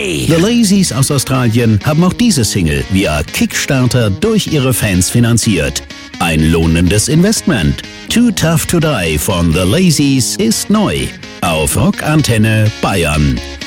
Die Lazies aus Australien haben auch diese Single via Kickstarter durch ihre Fans finanziert. Ein lohnendes Investment. Too Tough to Die von The Lazies ist neu auf Rock Antenne Bayern.